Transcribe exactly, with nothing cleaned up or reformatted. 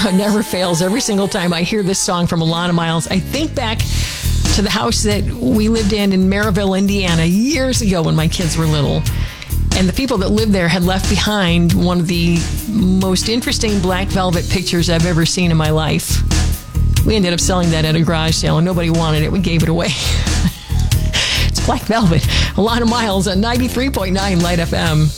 it never fails. Every single time I hear this song from Alannah Myles, I think back to the house that we lived in in Maryville, Indiana, years ago when my kids were little. And the people that lived there had left behind one of the most interesting black velvet pictures I've ever seen in my life. We ended up selling that at a garage sale, and nobody wanted it. We gave it away. It's Black Velvet. Alannah Myles on ninety-three point nine Light F M.